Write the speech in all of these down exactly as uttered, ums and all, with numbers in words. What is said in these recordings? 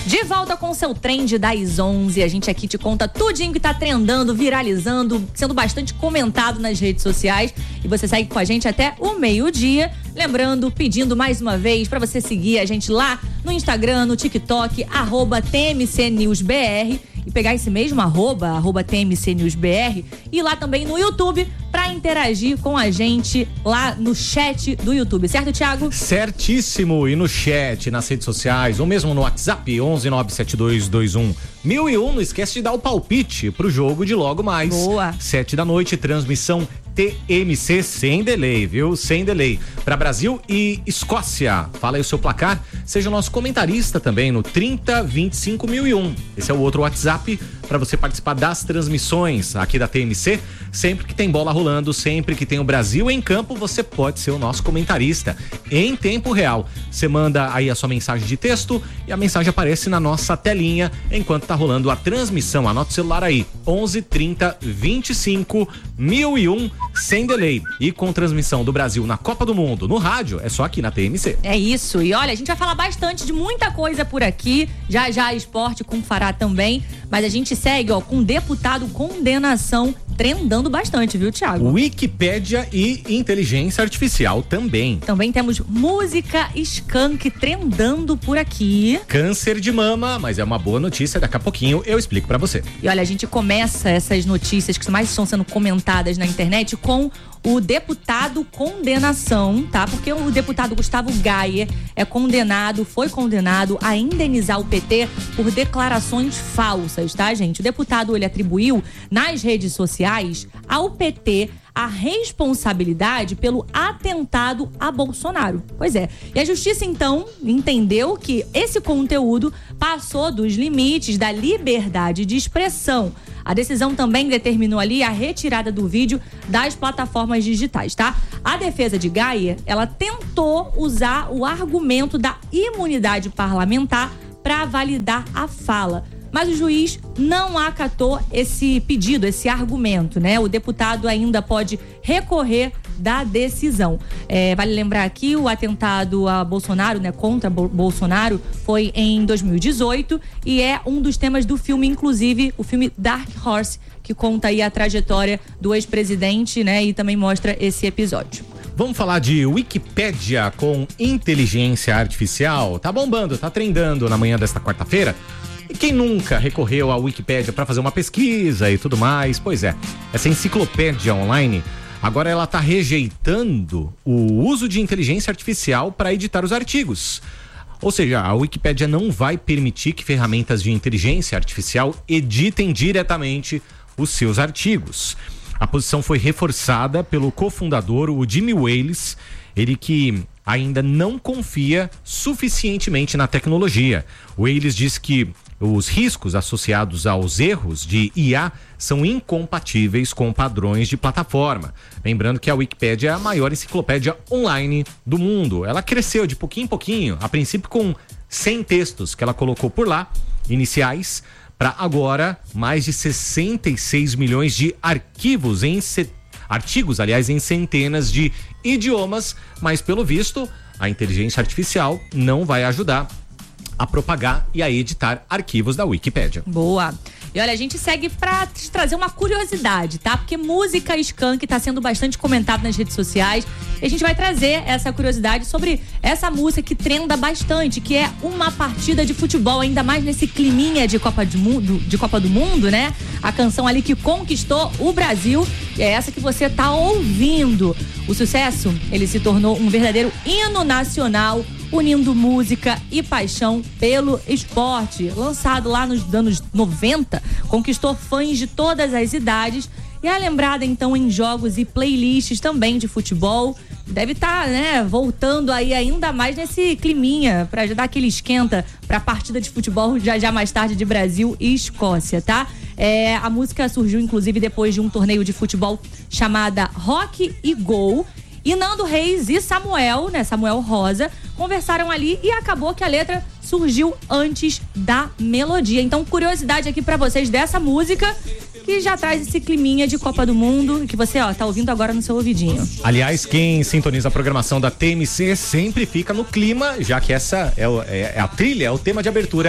De volta com o seu trend das onze, a gente aqui te conta tudinho que tá trendando, viralizando, sendo bastante comentado nas redes sociais. E você segue com a gente até o meio-dia. Lembrando, pedindo mais uma vez para você seguir a gente lá no Instagram, no TikTok, arroba T M C News B R. E pegar esse mesmo arroba, arroba T M C News B R, e lá também no YouTube para interagir com a gente lá no chat do YouTube, certo, Thiago? Certíssimo, e no chat, nas redes sociais, ou mesmo no WhatsApp, onze nove sete dois dois um mil e um, não esquece de dar o palpite pro jogo de logo mais. Boa. Sete da noite, transmissão T M C sem delay, viu? Sem delay. Para Brasil e Escócia. Fala aí o seu placar. Seja o nosso comentarista também no trinta, vinte e cinco, mil e um. Esse é o outro WhatsApp para você participar das transmissões aqui da T M C. Sempre que tem bola rolando, sempre que tem o Brasil em campo, você pode ser o nosso comentarista em tempo real. Você manda aí a sua mensagem de texto e a mensagem aparece na nossa telinha enquanto tá rolando a transmissão. Anota o celular aí, onze, trinta, vinte e cinco, mil e um, sem delay. E com transmissão do Brasil na Copa do Mundo no rádio, é só aqui na T M C. É isso, e olha, a gente vai falar bastante de muita coisa por aqui, já já esporte com Fará também, mas a gente segue, ó, com deputado condenação trendando bastante, viu, Thiago? Wikipédia e inteligência artificial também. Também temos música skunk trendando por aqui. Câncer de mama, mas é uma boa notícia, daqui a pouquinho eu explico pra você. E olha, a gente começa essas notícias que mais estão sendo comentadas na internet com o deputado condenação, tá? Porque o deputado Gustavo Gayer é condenado, foi condenado a indenizar o P T por declarações falsas, tá, gente? O deputado, ele atribuiu nas redes sociais ao P T a responsabilidade pelo atentado a Bolsonaro. Pois é. E a justiça, então, entendeu que esse conteúdo passou dos limites da liberdade de expressão. A decisão também determinou ali a retirada do vídeo das plataformas digitais, tá? A defesa de Gayer, ela tentou usar o argumento da imunidade parlamentar para validar a fala. Mas o juiz não acatou esse pedido, esse argumento, né? O deputado ainda pode recorrer da decisão. É, vale lembrar aqui, o atentado a Bolsonaro, né, contra Bo- Bolsonaro, foi em dois mil e dezoito e é um dos temas do filme, inclusive o filme Dark Horse, que conta aí a trajetória do ex-presidente, né, e também mostra esse episódio. Vamos falar de Wikipédia com inteligência artificial. Tá bombando, tá trendando na manhã desta quarta-feira. E quem nunca recorreu à Wikipédia para fazer uma pesquisa e tudo mais? Pois é, essa enciclopédia online, agora ela está rejeitando o uso de inteligência artificial para editar os artigos. Ou seja, a Wikipédia não vai permitir que ferramentas de inteligência artificial editem diretamente os seus artigos. A posição foi reforçada pelo cofundador, o Jimmy Wales, ele que ainda não confia suficientemente na tecnologia. Wales diz que os riscos associados aos erros de I A são incompatíveis com padrões de plataforma. Lembrando que a Wikipédia é a maior enciclopédia online do mundo. Ela cresceu de pouquinho em pouquinho, a princípio com cem textos que ela colocou por lá, iniciais, para agora mais de sessenta e seis milhões de arquivos em se... artigos, aliás, em centenas de idiomas, mas pelo visto, a inteligência artificial não vai ajudar a propagar e a editar arquivos da Wikipédia. Boa. E olha, a gente segue pra te trazer uma curiosidade, tá? Porque música skunk tá sendo bastante comentado nas redes sociais. E a gente vai trazer essa curiosidade sobre essa música que trenda bastante, que é uma partida de futebol, ainda mais nesse climinha de Copa do Mundo, de Copa do Mundo, né? A canção ali que conquistou o Brasil, e é essa que você tá ouvindo. O sucesso, ele se tornou um verdadeiro hino nacional, unindo música e paixão pelo esporte. Lançado lá nos anos noventa, conquistou fãs de todas as idades e é lembrada então em jogos e playlists também de futebol. Deve estar, tá, né, voltando aí ainda mais nesse climinha pra dar aquele esquenta pra partida de futebol já já mais tarde de Brasil e Escócia, tá? É, a música surgiu inclusive depois de um torneio de futebol chamada Rock e Gol. E Nando Reis e Samuel, né, Samuel Rosa, conversaram ali e acabou que a letra surgiu antes da melodia. Então, curiosidade aqui pra vocês dessa música, que já traz esse climinha de Copa do Mundo, que você, ó, tá ouvindo agora no seu ouvidinho. Aliás, quem sintoniza a programação da T M C sempre fica no clima, já que essa é, o, é, é a trilha, é o tema de abertura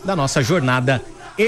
da nossa jornada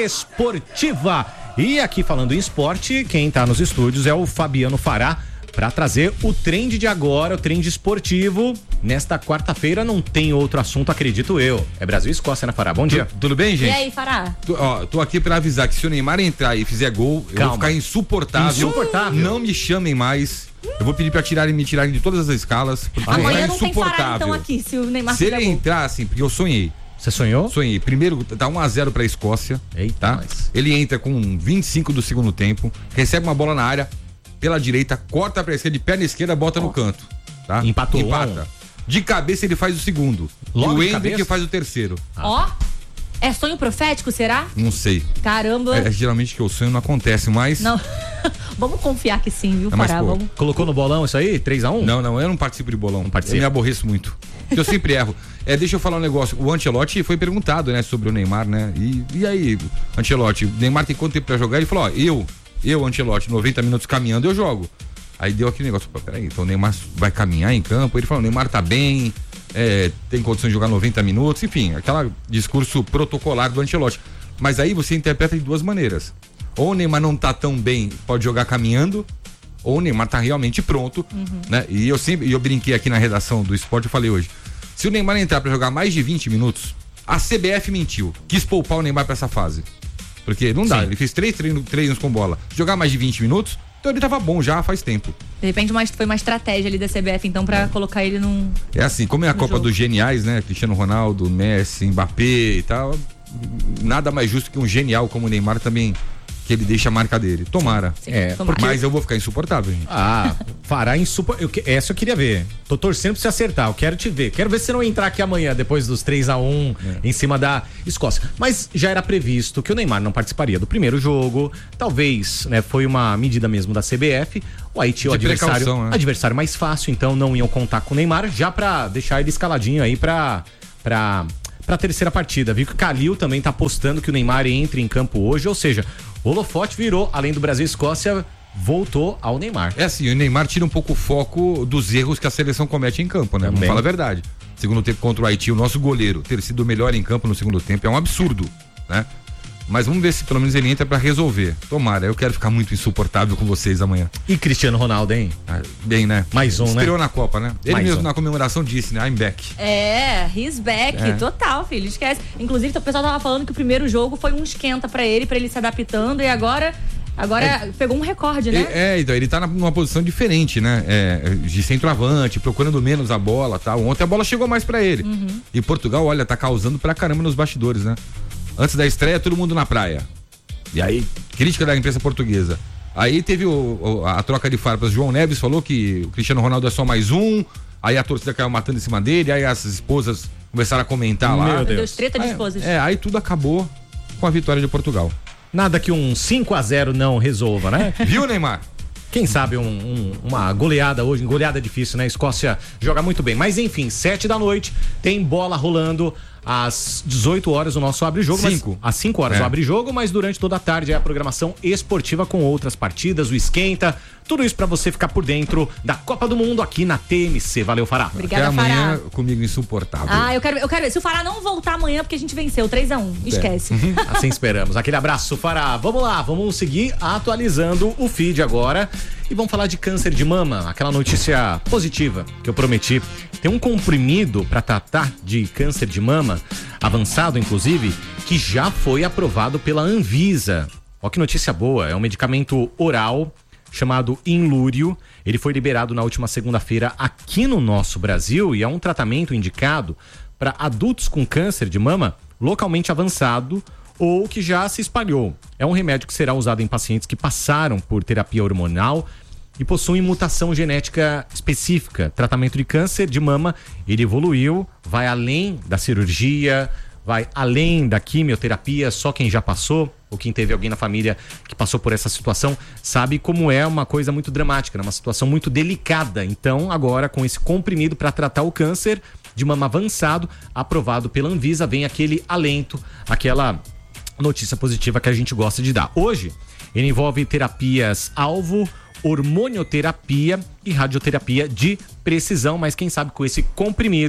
esportiva. E aqui falando em esporte, quem tá nos estúdios é o Fabiano Fará, para trazer o trend de agora, o trend esportivo. Nesta quarta-feira não tem outro assunto, acredito eu. É Brasil e Escócia, né, Fará? Bom dia. Tu, tudo bem, gente? E aí, Fará? Tô, ó, tô aqui pra avisar que se o Neymar entrar e fizer gol, Calma. eu vou ficar insuportável. Insuportável. Não me chamem mais. Eu vou pedir pra tirarem, me tirarem de todas as escalas. Porque Amanhã é não tem Fará, então, aqui, se o Neymar Se fizer ele gol. entrar, assim, porque eu sonhei. Você sonhou? Sonhei. Primeiro, tá um a zero pra Escócia. Eita, tá? mas... Ele entra com vinte e cinco do segundo tempo, recebe uma bola na área, pela direita, corta pra esquerda, de perna esquerda, bota oh. no canto. Tá? Empatou. Empata. De cabeça ele faz o segundo. Logo e o Hendrick faz o terceiro. Ó, ah. é sonho profético, será? Não sei. Caramba. É, geralmente que o sonho não acontece, mas... Não. Vamos confiar que sim, viu, é, mas, Fará? pô, Vamos... Colocou no bolão isso aí? três a um? Não, não, eu não participo de bolão. Não participo. Eu me aborreço muito. Eu sempre erro. É, deixa eu falar um negócio. O Ancelotti foi perguntado, né, sobre o Neymar, né? E, e aí, Ancelotti, o Neymar tem quanto tempo pra jogar? Ele falou, ó, eu, eu, Ancelotti, noventa minutos caminhando, eu jogo. Aí deu aquele negócio, peraí, então o Neymar vai caminhar em campo? Ele falou, o Neymar tá bem, é, tem condições de jogar noventa minutos, enfim, aquele discurso protocolar do Ancelotti. Mas aí você interpreta de duas maneiras. Ou o Neymar não tá tão bem, pode jogar caminhando, ou o Neymar tá realmente pronto, uhum. né? E eu sempre, eu brinquei aqui na redação do Esporte, eu falei hoje, se o Neymar entrar pra jogar mais de vinte minutos, a C B F mentiu, quis poupar o Neymar pra essa fase. Porque não dá, Sim. ele fez três treinos, treinos com bola. Jogar mais de vinte minutos, então ele tava bom já faz tempo. De repente uma, foi uma estratégia ali da C B F, então, pra é. colocar ele num... É assim, como é a Copa jogo. dos Geniais, né? Cristiano Ronaldo, Messi, Mbappé e tal, nada mais justo que um genial como o Neymar também... que ele deixa a marca dele. Tomara. Sim, é, tomara. Mas eu vou ficar insuportável, gente. Ah, Fará insuportável. Essa eu queria ver. Tô torcendo pra você acertar. Eu quero te ver. Quero ver se você não entrar aqui amanhã, depois dos três a um, é. em cima da Escócia. Mas já era previsto que o Neymar não participaria do primeiro jogo. Talvez, né, foi uma medida mesmo da C B F. O Haiti é o adversário, né? adversário mais fácil, então não iam contar com o Neymar, já pra deixar ele escaladinho aí pra... pra pra terceira partida, viu que o Calil também tá apostando que o Neymar entre em campo hoje, ou seja, o holofote virou, além do Brasil e Escócia, voltou ao Neymar. É assim, o Neymar tira um pouco o foco dos erros que a seleção comete em campo, né? Também. Vamos falar a verdade. Segundo tempo contra o Haiti, o nosso goleiro ter sido o melhor em campo no segundo tempo é um absurdo, né? Mas vamos ver se pelo menos ele entra pra resolver. Tomara, eu quero ficar muito insuportável com vocês amanhã. E Cristiano Ronaldo, hein? Ah, bem, né? Mais um, Estreou né? na Copa, né? Ele Mais mesmo um. na comemoração disse, né? I'm back. É, he's back, é. total, filho, esquece. Inclusive, o pessoal tava falando que o primeiro jogo foi um esquenta pra ele, pra ele se adaptando, e agora... Agora é, pegou um recorde, né? É, então ele tá numa posição diferente, né? É, de centroavante, procurando menos a bola, tal. Ontem a bola chegou mais pra ele. Uhum. E Portugal, olha, tá causando pra caramba nos bastidores, né? Antes da estreia, todo mundo na praia. E aí, crítica da imprensa portuguesa. Aí teve o, o, a troca de farpas. João Neves falou que o Cristiano Ronaldo é só mais um. Aí a torcida caiu matando em cima dele. Aí as esposas começaram a comentar lá. Meu Deus, Deus treta de aí, esposas. É, aí tudo acabou com a vitória de Portugal. Nada que um cinco a zero não resolva, né? Viu, Neymar? Quem sabe um, um, uma goleada hoje, goleada é difícil, né? A Escócia joga muito bem. Mas enfim, sete da noite, tem bola rolando. Às dezoito horas o nosso abre-jogo. Cinco. Às cinco horas é. o abre-jogo, mas durante toda a tarde é a programação esportiva com outras partidas, o esquenta. Tudo isso pra você ficar por dentro da Copa do Mundo aqui na T M C. Valeu, Fará. Obrigada, Até amanhã Fará. Comigo insuportável. Ah, eu quero, eu quero ver. Se o Fará não voltar amanhã, porque a gente venceu três a um. Esquece. É. Assim esperamos. Aquele abraço, Fará. Vamos lá, vamos seguir atualizando o feed agora. E vamos falar de câncer de mama, aquela notícia positiva que eu prometi. Tem um comprimido para tratar de câncer de mama, avançado inclusive, que já foi aprovado pela Anvisa. Ó que notícia boa, é um medicamento oral chamado Inlúrio. Ele foi liberado na última segunda-feira aqui no nosso Brasil e é um tratamento indicado para adultos com câncer de mama localmente avançado ou que já se espalhou. É um remédio que será usado em pacientes que passaram por terapia hormonal e possuem mutação genética específica. Tratamento de câncer de mama, ele evoluiu, vai além da cirurgia, vai além da quimioterapia. Só quem já passou ou quem teve alguém na família que passou por essa situação sabe como é uma coisa muito dramática, né? Uma situação muito delicada. Então, agora com esse comprimido para tratar o câncer de mama avançado, aprovado pela Anvisa, vem aquele alento, aquela notícia positiva que a gente gosta de dar. Hoje, ele envolve terapias alvo, hormonioterapia e radioterapia de precisão, mas quem sabe com esse comprimido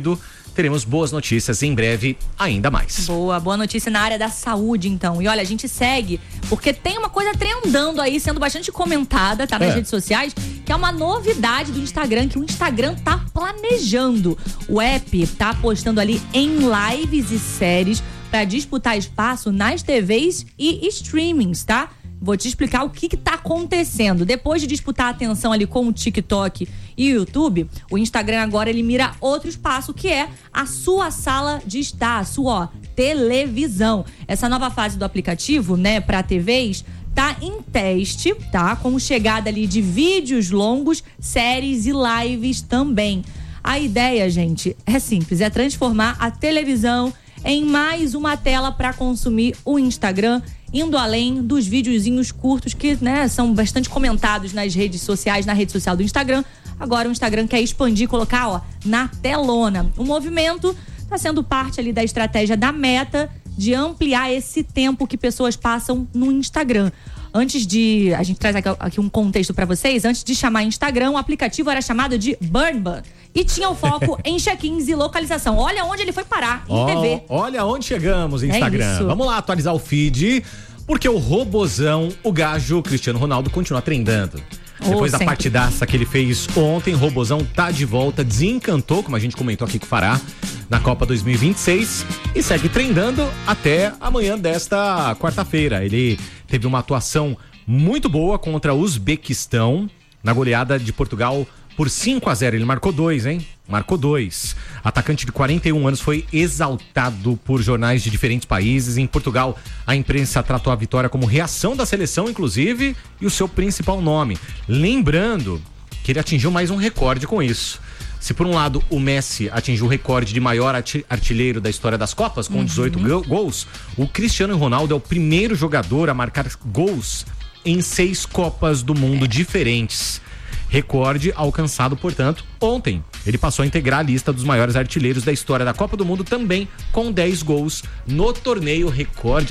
teremos boas notícias em breve, ainda mais. Boa, boa notícia na área da saúde, então. E olha, a gente segue, porque tem uma coisa trendando aí, sendo bastante comentada, tá nas É. redes sociais, que é uma novidade do Instagram, que o Instagram tá planejando. O app tá apostando ali em lives e séries para disputar espaço nas T Vs e streamings, tá? Vou te explicar o que que tá acontecendo. Depois de disputar a atenção ali com o TikTok e o YouTube, o Instagram agora ele mira outro espaço, que é a sua sala de estar, a sua ó, televisão. Essa nova fase do aplicativo, né, para T Vs, tá em teste, tá? Com chegada ali de vídeos longos, séries e lives também. A ideia, gente, é simples, é transformar a televisão em mais uma tela para consumir o Instagram, indo além dos videozinhos curtos que, né, são bastante comentados nas redes sociais, na rede social do Instagram. Agora o Instagram quer expandir, colocar, ó, na telona. O movimento está sendo parte ali da estratégia da Meta de ampliar esse tempo que pessoas passam no Instagram. Antes de, a gente traz aqui, aqui um contexto para vocês, antes de chamar Instagram, o aplicativo era chamado de Burnban e tinha o foco em check-ins e localização. Olha onde ele foi parar, em Ó, T V. Olha onde chegamos, Instagram. isso. Vamos lá atualizar o feed, porque o robozão, o gajo Cristiano Ronaldo, continua trendando. Oh, Depois da sempre. partidaça que ele fez ontem, o robozão tá de volta, desencantou, como a gente comentou aqui com o Fará, na Copa dois mil e vinte e seis, e segue trendando até amanhã desta quarta-feira. Ele teve uma atuação muito boa contra o Uzbequistão, na goleada de Portugal por cinco a zero. Ele marcou dois, hein? Marcou dois. Atacante de quarenta e um anos foi exaltado por jornais de diferentes países. Em Portugal, a imprensa tratou a vitória como reação da seleção, inclusive, e o seu principal nome. Lembrando que ele atingiu mais um recorde com isso. Se por um lado o Messi atingiu o recorde de maior arti- artilheiro da história das Copas, com dezoito go- gols, o Cristiano Ronaldo é o primeiro jogador a marcar gols em seis Copas do Mundo diferentes. Recorde alcançado, portanto, ontem. Ele passou a integrar a lista dos maiores artilheiros da história da Copa do Mundo também, com dez gols no torneio, recorde